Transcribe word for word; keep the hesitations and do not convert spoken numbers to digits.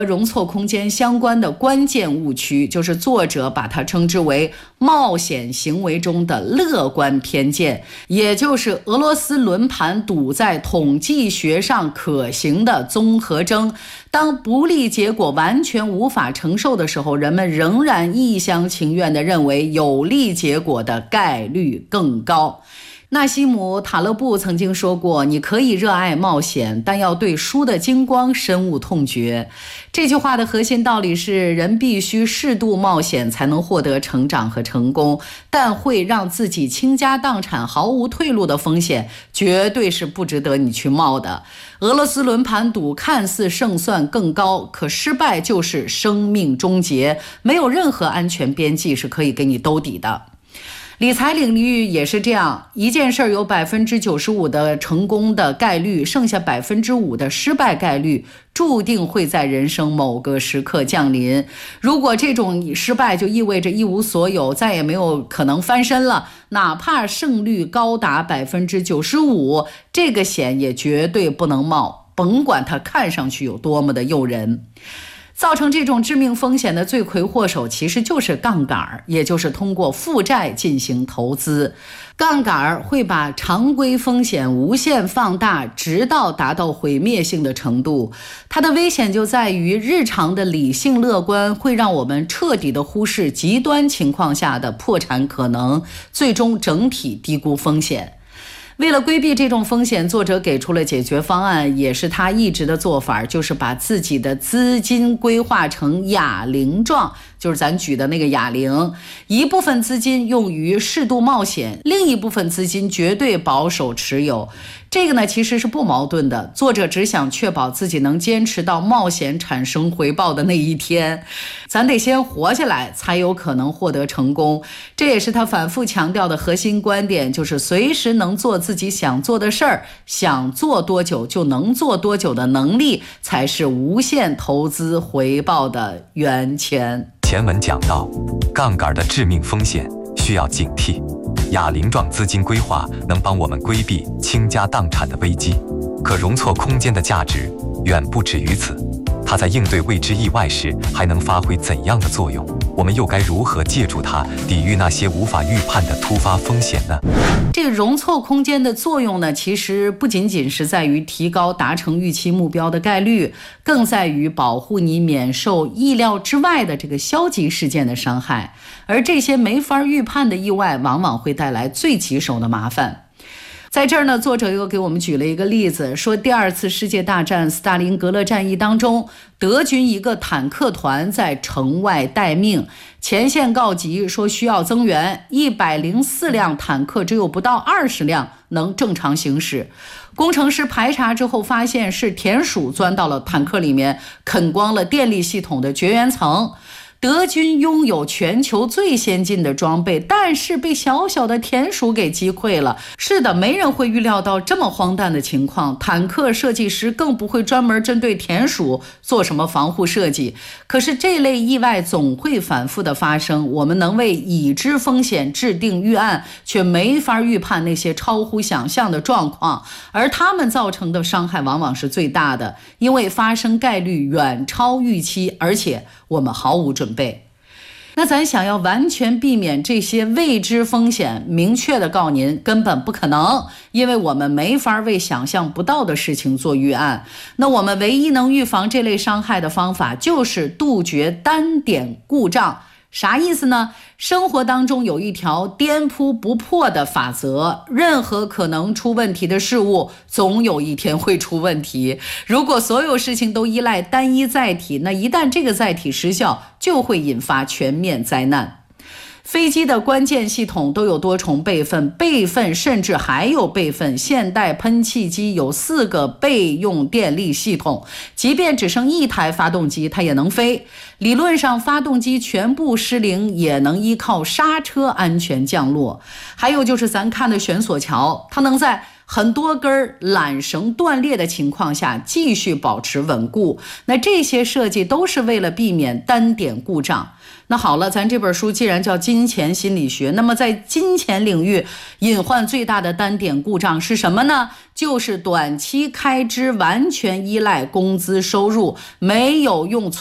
容错空间相关的关键误区，就是作者把它称之为冒险行为中的乐观偏见，也就是俄罗斯轮盘赌在统计学上可行的综合征。当不利结果完全无法承受的时候，人们仍然一厢情愿地认为有利结果的概率更高。纳西姆·塔勒布曾经说过，你可以热爱冒险，但要对输的精光深恶痛绝。这句话的核心道理是，人必须适度冒险才能获得成长和成功，但会让自己倾家荡产毫无退路的风险绝对是不值得你去冒的。俄罗斯轮盘赌看似胜算更高，可失败就是生命终结，没有任何安全边际是可以给你兜底的。理财领域也是这样，一件事有百分之九十五的成功的概率，剩下百分之五的失败概率，注定会在人生某个时刻降临。如果这种失败就意味着一无所有，再也没有可能翻身了，哪怕胜率高达百分之九十五，这个险也绝对不能冒，甭管它看上去有多么的诱人。造成这种致命风险的罪魁祸首其实就是杠杆，也就是通过负债进行投资。杠杆会把常规风险无限放大，直到达到毁灭性的程度。它的危险就在于日常的理性乐观会让我们彻底的忽视极端情况下的破产可能，最终整体低估风险。为了规避这种风险，作者给出了解决方案，也是他一直的做法，就是把自己的资金规划成哑铃状，就是咱举的那个哑铃，一部分资金用于适度冒险，另一部分资金绝对保守持有。这个呢其实是不矛盾的，作者只想确保自己能坚持到冒险产生回报的那一天。咱得先活下来，才有可能获得成功。这也是他反复强调的核心观点，就是随时能做自己想做的事儿，想做多久就能做多久的能力，才是无限投资回报的源泉。 前文讲到，杠杆的致命风险需要警惕。哑铃状资金规划能帮我们规避倾家荡产的危机，可容错空间的价值远不止于此。它在应对未知意外时还能发挥怎样的作用？我们又该如何借助它抵御那些无法预判的突发风险呢？ 这个容错空间的作用呢，其实不仅仅是在于提高达成预期目标的概率，更在于保护你免受意料之外的这个消极事件的伤害。而这些没法预判的意外，往往会带来最棘手的麻烦。在这儿呢，作者又给我们举了一个例子，说第二次世界大战斯大林格勒战役当中，德军一个坦克团在城外待命，前线告急说需要增援，一百零四辆坦克只有不到二十辆能正常行驶。工程师排查之后发现是田鼠钻到了坦克里面，啃光了电力系统的绝缘层。德军拥有全球最先进的装备，但是被小小的田鼠给击溃了。是的，没人会预料到这么荒诞的情况，坦克设计师更不会专门针对田鼠做什么防护设计。可是这类意外总会反复的发生，我们能为已知风险制定预案，却没法预判那些超乎想象的状况，而它们造成的伤害往往是最大的，因为发生概率远超预期，而且我们毫无准备。那咱想要完全避免这些未知风险，明确的告您根本不可能，因为我们没法为想象不到的事情做预案。那我们唯一能预防这类伤害的方法，就是杜绝单点故障。啥意思呢？生活当中有一条颠扑不破的法则，任何可能出问题的事物，总有一天会出问题。如果所有事情都依赖单一载体，那一旦这个载体失效，就会引发全面灾难。飞机的关键系统都有多重备份，备份甚至还有备份。现代喷气机有四个备用电力系统，即便只剩一台发动机，它也能飞。理论上，发动机全部失灵也能依靠刹车安全降落。还有就是咱看的悬索桥，它能在很多根缆绳断裂的情况下继续保持稳固。那这些设计都是为了避免单点故障。那好了，咱这本书既然叫金钱心理学，那么在金钱领域隐患最大的单点故障是什么呢？就是短期开支完全依赖工资收入，没有用